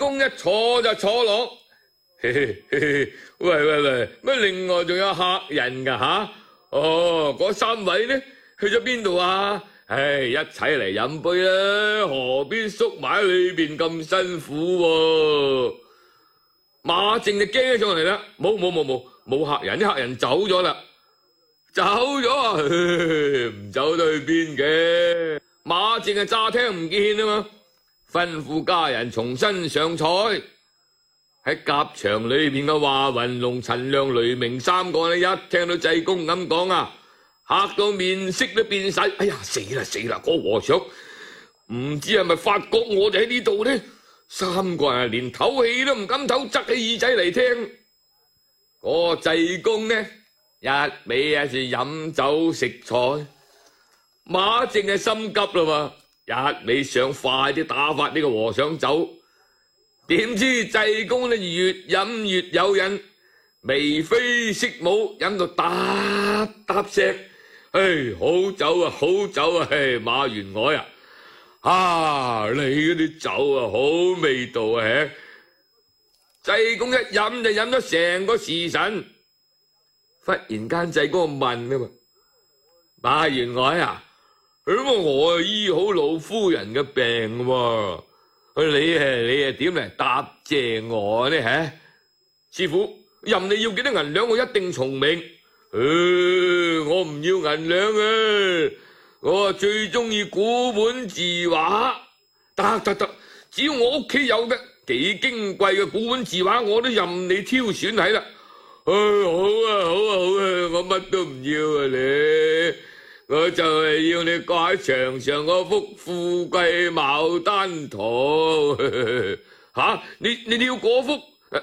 公一坐就坐落。喂，乜另外仲有客人㗎吓？哦，嗰3位呢？去咗邊度啊？唉，一齊嚟飲杯啦，何必縮埋喺裏邊咁辛苦喎？馬正就驚上嚟啦，冇客人，啲客人走咗啦，走咗啊？唔走得去邊嘅？馬正係詐聽唔見啊嘛，吩咐家人重新上菜。喺夾場裏邊嘅華雲龍、陳亮、雷鳴3個呢，一聽到濟公咁講啊，嚇到面色都變晒。哎呀，死啦！個和尚唔知係咪發覺我哋喺呢度呢？3個人連唞氣都唔敢唞，側起耳仔嚟聽。個濟公呢，一味係飲酒食菜，馬正係心急啦嘛，一味想快啲打發呢個和尚走。點知濟公呢越飲越有癮，眉飛色舞，飲到嗒嗒聲。唉，好酒啊，唉，馬員外啊，你嗰啲酒啊好味道啊！濟公一飲就飲咗成個時辰。忽然間濟公問啊嘛，馬員外啊，我醫好老夫人嘅病喎。你點嚟答謝我呢？師傅，任你要幾多銀兩，我一定從命。我唔要銀兩啊，我最中意古本字畫。得，只要我屋企有嘅幾矜貴嘅古本字畫，我都任你挑選係啦。好啊，我乜都唔要啊你。我就係要你掛喺牆上嗰幅富貴牡丹圖。吓，你要嗰幅？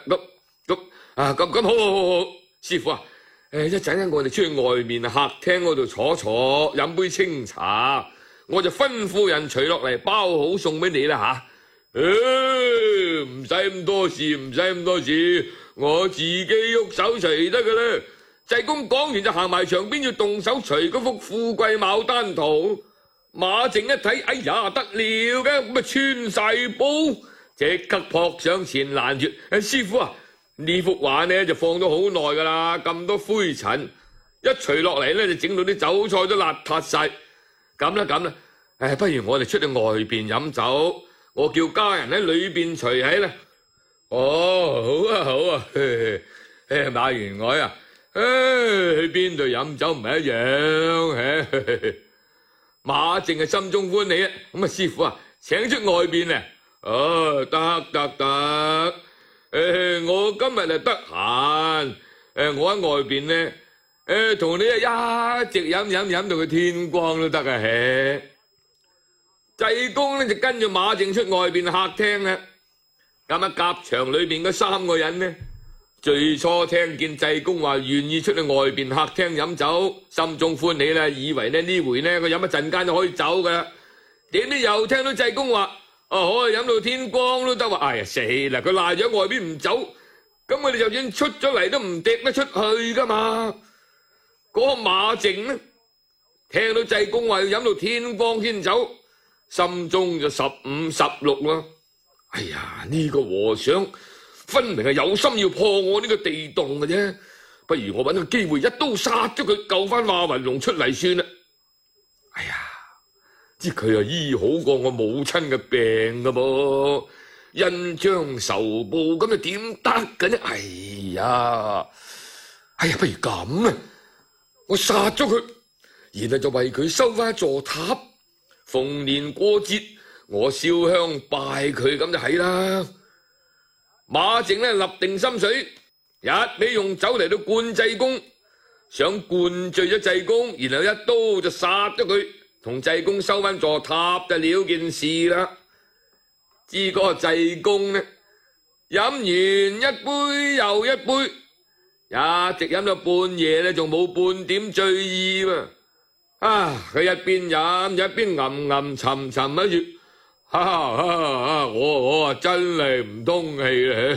咁好，師傅啊，一陣間我哋出去外面客廳嗰度坐，飲杯清茶，我就吩咐人除落嚟包好送俾你啦吓。唔使咁多事，我自己喐手除得噶啦。濟公講完就行埋牆邊，要動手除嗰幅富貴牡丹圖。馬正一睇，哎呀，得了嘅，咁啊穿晒煲，即刻撲上前攔住。師傅啊，呢幅畫呢就放咗好耐噶啦，咁多灰塵，一除落嚟呢就整到啲酒菜都邋遢晒。咁啦，不如我哋出去外邊飲酒，我叫家人喺裏邊除起啦。哦，好啊，馬員外啊。去邊度飲酒唔係一樣？馬正係心中歡喜啊！咁啊，師傅啊，請出外邊啊！哦，得，我今日得閒，我喺外邊呢，同你一直飲到佢天光都得啊！濟公呢就跟住馬正出外邊客廳啊！咁啊，夾場裏邊嗰3個人呢？最初聽見濟公話願意出去外邊客廳飲酒，心中歡喜啦，以為呢回呢佢飲一陣間就可以走噶。點知又聽到濟公話，可以飲到天光都得喎。哎呀死啦！佢賴咗外邊唔走，咁我哋就算出咗嚟都唔趯得出去噶嘛。嗰個馬正呢，聽到濟公話要飲到天光先走，心中就15、16啦。哎呀，呢個和尚分明係有心要破我呢個地洞嘅啫，不如我搵個機會一刀殺咗佢，救翻華雲龍出嚟算啦。哎呀，知佢啊醫好過我母親嘅病噶噃，恩將仇報咁又點得嘅呢？哎呀，不如咁啊，我殺咗佢，然後就為佢修翻一座塔，逢年過節我燒香拜佢咁就係啦。馬正呢立定心水，一味用酒嚟到灌濟公，想灌醉咗濟公，然後一刀就殺咗佢，同濟公收翻座塔就了件事啦。知嗰個濟公呢，飲完一杯又一杯，一直飲到半夜呢，仲冇半點醉意喎。佢一邊飲一邊吟沉喺住。我真係唔通氣咧！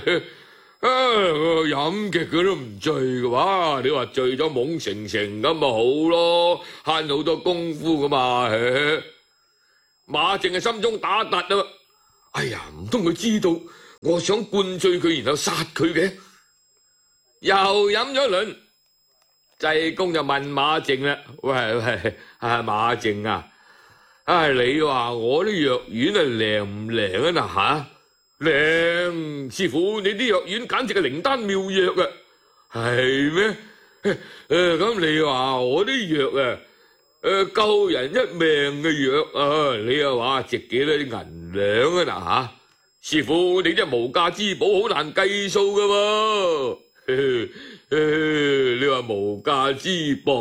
飲極佢都唔醉嘅話，你話醉咗懵成咁咪好咯，慳好多功夫噶嘛。馬正係心中打突啊！哎呀，唔通佢知道我想灌醉佢，然後殺佢嘅。又飲咗輪，濟公就問馬靜啦：喂，馬靜啊，你話我啲藥丸靈唔靈啊？靈，師傅，你啲藥丸簡直係靈丹妙藥啊！係咩？咁你話我啲藥救人一命嘅藥啊，你又話值幾多啲銀兩啊？師傅，你啲無價之寶好難計數噶喎。你話無價之寶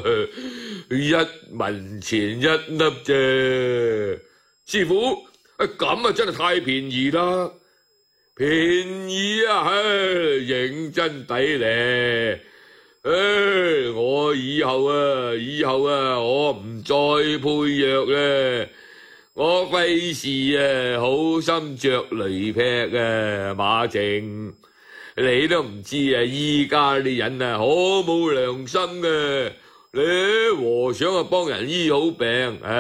1文錢1粒啫，師傅，咁真係太便宜啦，便宜啊，認真抵咧。我以後我唔再配藥咧，我費事好心着雷劈啊，馬靜。你都唔知依家啲人好冇良心嘅，你和尚幫人醫好病，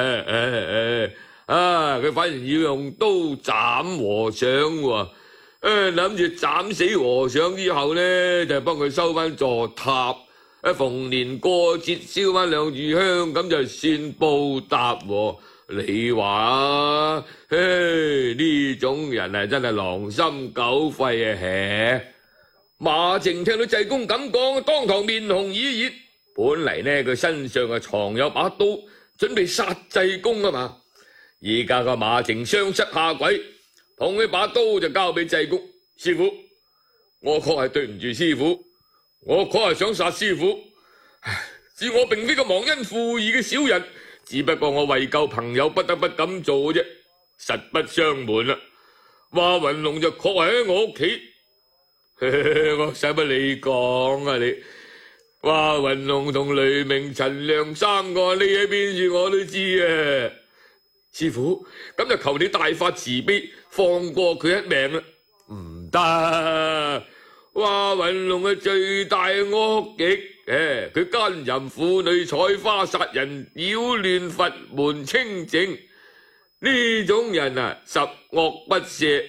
佢反而要用刀斬和尚喎，諗住斬死和尚之後呢，就幫佢收翻座塔，逢年過節燒翻2炷香，咁就算報答喎。你話呢種人真係狼心狗肺啊！馬靜聽到濟公咁講，當堂面紅耳熱。本嚟呢，佢身上藏有把刀，準備殺濟公啊嘛。而家個馬靜雙膝下跪，捧起把刀就交俾濟公。師傅，我確係對唔住師傅，我確係想殺師傅。是我並非個忘恩負義嘅小人，只不過我為救朋友不得不咁做啫。實不相瞞啦，華雲龍就確係喺我屋企。我使乜你講啊？你華雲龍同雷鳴、陳亮3個匿喺邊處我都知啊！師傅，咁就求你大發慈悲，放過佢一命啦！唔得，華雲龍係罪大惡極，佢奸淫婦女、採花殺人、擾亂佛門清淨，呢種人十惡不赦。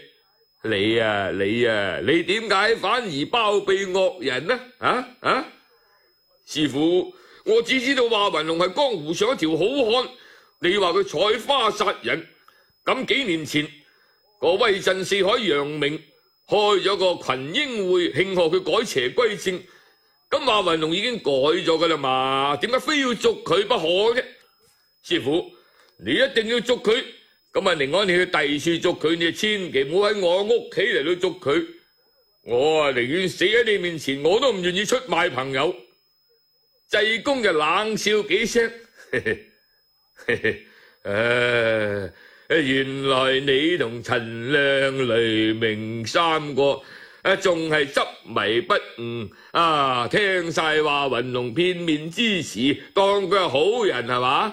你點解反而包庇惡人呢？師傅，我只知道華雲龍係江湖上一條好漢，你話佢採花殺人，咁幾年前個威震四海楊明開咗個群英會慶賀佢改邪歸正，咁華雲龍已經改咗噶啦嘛，點解非要捉佢不可啫？師傅，你一定要捉佢。咁寧可你去第二處捉佢，你千祈唔好喺我屋企嚟到捉佢。我寧願死喺你面前，我都唔願意出賣朋友。濟公就冷笑幾聲，原來你同陳亮、雷鳴3個仲係執迷不悟聽晒華雲龍片面之詞，當佢係好人係嘛？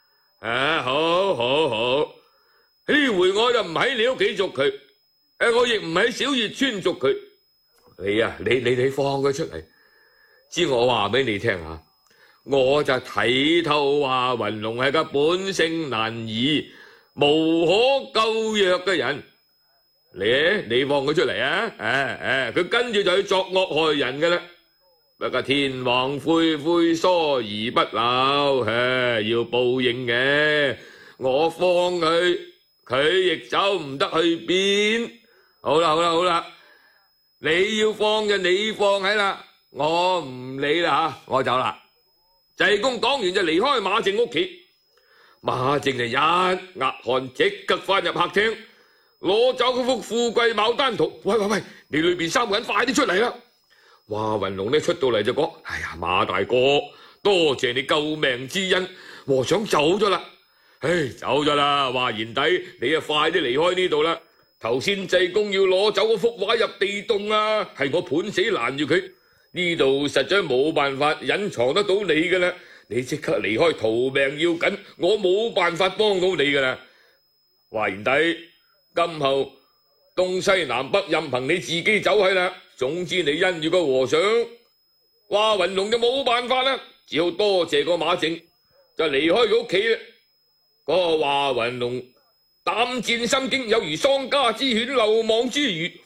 好。呢回我就唔喺你屋企捉佢，我亦唔喺小月村捉佢。你放佢出嚟，知我話俾你聽下，我就睇透華雲龍係個本性難移、無可救藥嘅人。你放佢出嚟佢跟住就去作惡害人㗎啦。不過天網恢恢，疏而不漏，要報應嘅。我放佢亦走唔得去邊。好啦，你要放就你放喺啦，我唔理啦我走啦。濟公講完就離開馬靜屋企，馬靜就一額汗，即刻翻入客廳，攞走嗰幅富貴牡丹圖。喂，你裏邊3個人快啲出嚟啦！華雲龍呢出到嚟就講：哎呀，馬大哥，多謝你救命之恩，和尚走咗啦。走咗啦，華賢弟，你快啲離開呢度啦！頭先濟公要攞走嗰幅畫入地洞啊，係我判死攔住佢，呢度實在冇辦法隱藏得到你噶啦，你即刻離開，逃命要緊，我冇辦法幫到你噶啦。華賢弟，今後東西南北任憑你自己走喺啦，總之你因住個和尚，華雲龍就冇辦法啦，只好多謝個馬靜，就離開佢屋企啦。嗰個華雲龍膽戰心驚，有如喪家之犬，漏網之魚，